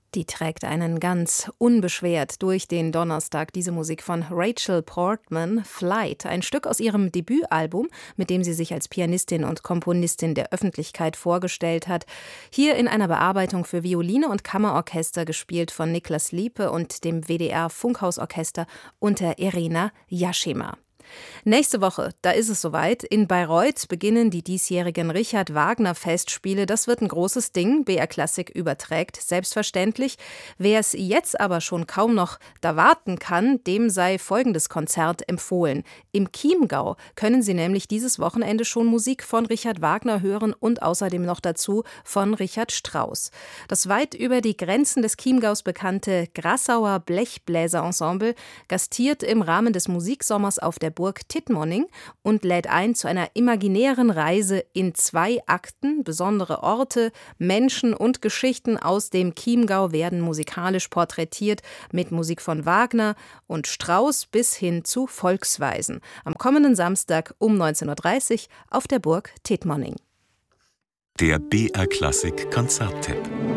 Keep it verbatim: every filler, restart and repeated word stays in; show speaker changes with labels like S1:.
S1: Die trägt einen ganz unbeschwert durch den Donnerstag, diese Musik von Rachel Portman, Flight, ein Stück aus ihrem Debütalbum, mit dem sie sich als Pianistin und Komponistin der Öffentlichkeit vorgestellt hat. Hier in einer Bearbeitung für Violine und Kammerorchester, gespielt von Niklas Liepe und dem W D R Funkhausorchester unter Irina Jaschima. Nächste Woche, da ist es soweit. In Bayreuth beginnen die diesjährigen Richard-Wagner-Festspiele. Das wird ein großes Ding. B R Klassik überträgt, selbstverständlich. Wer es jetzt aber schon kaum noch da warten kann, dem sei folgendes Konzert empfohlen. Im Chiemgau können Sie nämlich dieses Wochenende schon Musik von Richard Wagner hören und außerdem noch dazu von Richard Strauss. Das weit über die Grenzen des Chiemgaus bekannte Grassauer Blechbläserensemble gastiert im Rahmen des Musiksommers auf der Burg Tittmoning und lädt ein zu einer imaginären Reise in zwei Akten. Besondere Orte, Menschen und Geschichten aus dem Chiemgau werden musikalisch porträtiert mit Musik von Wagner und Strauss bis hin zu Volksweisen. Am kommenden Samstag um neunzehn Uhr dreißig auf der Burg Tittmoning.
S2: Der B R Klassik Konzerttipp.